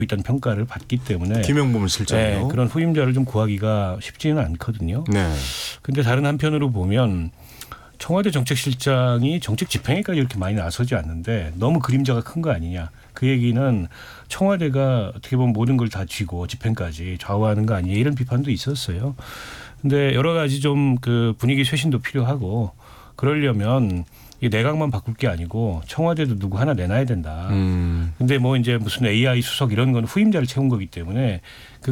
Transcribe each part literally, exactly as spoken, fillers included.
있다는 평가를 받기 때문에 김영범 실장이요. 네, 그런 후임자를 좀 구하기가 쉽지는 않거든요. 네. 그런데 다른 한편으로 보면 청와대 정책실장이 정책 집행에까지 이렇게 많이 나서지 않는데 너무 그림자가 큰 거 아니냐. 그 얘기는 청와대가 어떻게 보면 모든 걸 다 쥐고 집행까지 좌우하는 거 아니냐 이런 비판도 있었어요. 근데 여러 가지 좀 그 분위기 쇄신도 필요하고 그러려면 이 내각만 바꿀 게 아니고 청와대도 누구 하나 내놔야 된다. 음. 근데 뭐 이제 무슨 에이아이 수석 이런 건 후임자를 채운 거기 때문에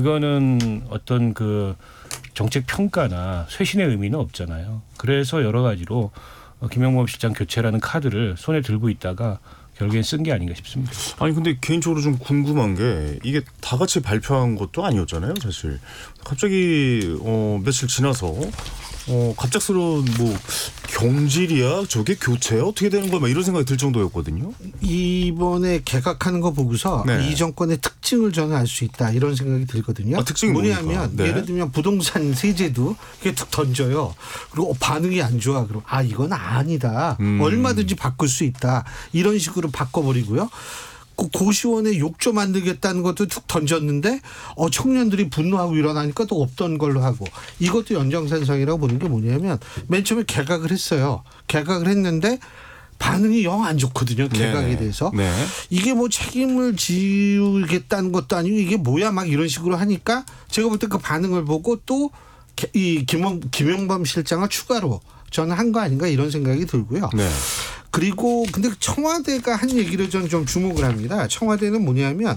그거는 어떤 그 정책 평가나 쇄신의 의미는 없잖아요. 그래서 여러 가지로 김영범 실장 교체라는 카드를 손에 들고 있다가 결국엔 쓴 게 아닌가 싶습니다. 아니 근데 개인적으로 좀 궁금한 게 이게 다 같이 발표한 것도 아니었잖아요, 사실. 갑자기 어, 며칠 지나서 어, 갑작스러운 뭐 경질이야, 저게 교체야, 어떻게 되는 거야, 막 이런 생각이 들 정도였거든요. 이번에 개각하는 거 보고서 네. 이 정권의 특징을 저는 알 수 있다 이런 생각이 들거든요. 아, 특징이 뭐냐면 네. 예를 들면 부동산 세제도 이렇게 툭 던져요. 그리고 반응이 안 좋아. 그럼 아 이건 아니다. 음. 얼마든지 바꿀 수 있다. 이런 식으로 바꿔버리고요. 고시원에 욕조 만들겠다는 것도 툭 던졌는데 어, 청년들이 분노하고 일어나니까 또 없던 걸로 하고 이것도 연장선상이라고 보는 게 뭐냐면 맨 처음에 개각을 했어요. 개각을 했는데 반응이 영 안 좋거든요. 개각에 네. 대해서. 네. 이게 뭐 책임을 지우겠다는 것도 아니고 이게 뭐야 막 이런 식으로 하니까 제가 볼 때 그 반응을 보고 또 이 김영범 실장을 추가로 저는 한 거 아닌가 이런 생각이 들고요. 네. 그리고 근데 청와대가 한 얘기를 저는 좀 주목을 합니다. 청와대는 뭐냐면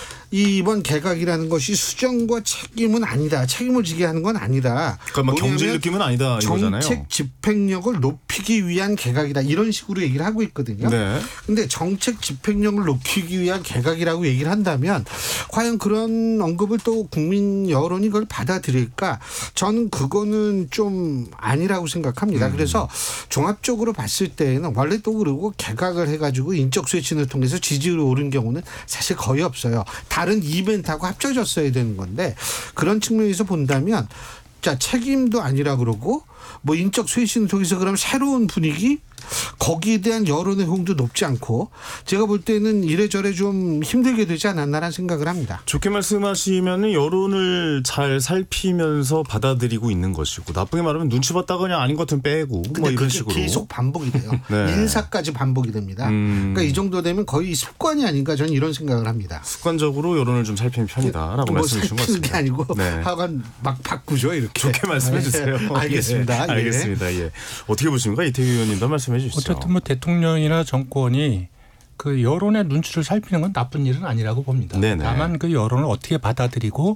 이번 개각이라는 것이 수정과 책임은 아니다. 책임을 지게 하는 건 아니다. 그러니까 뭐 경질 느낌은 아니다 이거잖아요. 정책 집행력을 높이기 위한 개각이다. 이런 식으로 얘기를 하고 있거든요. 그런데 네. 정책 집행력을 높이기 위한 개각이라고 얘기를 한다면 과연 그런 언급을 또 국민 여론이 그걸 받아들일까? 저는 그거는 좀 아니라고 생각합니다. 음. 그래서 종합적으로 봤을 때는 원래 또 그러고 개각을 해가지고 인적 쇄신을 통해서 지지율이 오른 경우는 사실 거의 없어요. 다른 이벤트하고 합쳐졌어야 되는 건데 그런 측면에서 본다면 자 책임도 아니라 그러고 뭐 인적 쇄신을 통해서 그럼 새로운 분위기 거기에 대한 여론의 호응도 높지 않고 제가 볼 때는 이래저래 좀 힘들게 되지 않았나라는 생각을 합니다. 좋게 말씀하시면 여론을 잘 살피면서 받아들이고 있는 것이고 나쁘게 말하면 눈치 봤다가 그냥 아닌 것 같으면 빼고 뭐 이런 식으로. 계속 반복이 돼요. 네. 인사까지 반복이 됩니다. 음. 그러니까 이 정도 되면 거의 습관이 아닌가 저는 이런 생각을 합니다. 습관적으로 여론을 좀 살피는 편이다라고 뭐 말씀해 주신 것 같습니다. 게 아니고 네. 하여간 막 바꾸죠 이렇게. 좋게 말씀해 주세요. 네. 알겠습니다. 예. 알겠습니다. 예. 어떻게 보십니까? 이태규 의원님도 말씀해 주시죠. 어쨌든 뭐 대통령이나 정권이 그 여론의 눈치를 살피는 건 나쁜 일은 아니라고 봅니다. 네네. 다만 그 여론을 어떻게 받아들이고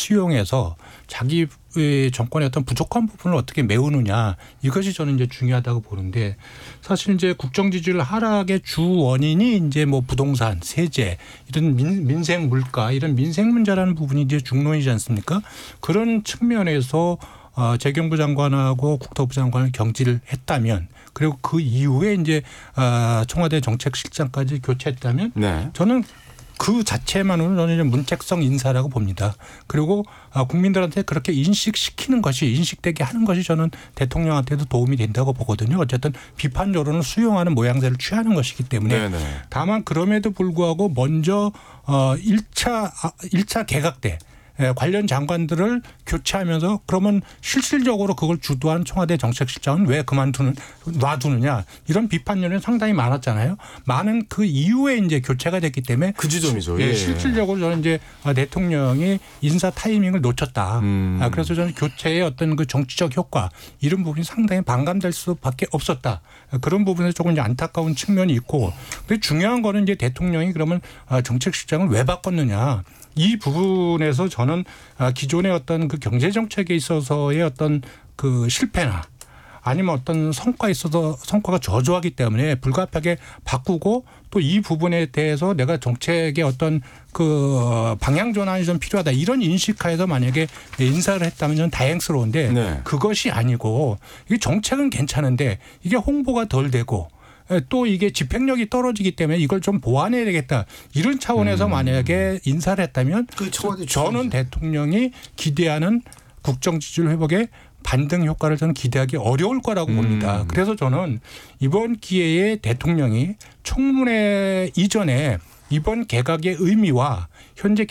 수용해서 자기 정권의 어떤 부족한 부분을 어떻게 메우느냐 이것이 저는 이제 중요하다고 보는데 사실 이제 국정 지지율 하락의 주 원인이 이제 뭐 부동산, 세제 이런 민, 민생 물가 이런 민생 문제라는 부분이 이제 중론이지 않습니까? 그런 측면에서 어, 재경부 장관하고 국토부 장관을 경질을 했다면 그리고 그 이후에 이제 어, 청와대 정책실장까지 교체했다면 네. 저는 그 자체만으로는 저는 이제 문책성 인사라고 봅니다. 그리고 국민들한테 그렇게 인식시키는 것이 인식되게 하는 것이 저는 대통령한테도 도움이 된다고 보거든요. 어쨌든 비판 여론을 수용하는 모양새를 취하는 것이기 때문에 네네. 다만 그럼에도 불구하고 먼저 어, 일 차, 일 차 개각 때 관련 장관들을 교체하면서 그러면 실질적으로 그걸 주도한 청와대 정책실장은 왜 그만두는 놔두느냐 이런 비판론이 상당히 많았잖아요. 많은 그 이후에 이제 교체가 됐기 때문에 그 지점이죠. 예, 예. 실질적으로 저는 이제 대통령이 인사 타이밍을 놓쳤다. 음. 그래서 저는 교체의 어떤 그 정치적 효과 이런 부분이 상당히 반감될 수밖에 없었다. 그런 부분에 조금 이제 안타까운 측면이 있고, 근데 중요한 거는 이제 대통령이 그러면 정책실장을 왜 바꿨느냐. 이 부분에서 저는 기존의 어떤 그 경제 정책에 있어서의 어떤 그 실패나 아니면 어떤 성과에 있어서 성과가 저조하기 때문에 불가피하게 바꾸고 또 이 부분에 대해서 내가 정책의 어떤 그 방향 전환이 좀 필요하다 이런 인식하에서 만약에 인사를 했다면 저는 다행스러운데 네. 그것이 아니고 이게 정책은 괜찮은데 이게 홍보가 덜 되고 또 이게 집행력이 떨어지기 때문에 이걸 좀 보완해야 되겠다. 이런 차원에서 음. 만약에 인사를 했다면 그 저는 대통령이 기대하는 국정 지지율 회복에 반등 효과를 저는 기대하기 어려울 거라고 음. 봅니다. 그래서 저는 이번 기회에 대통령이 청문회 이전에 이번 개각의 의미와 현재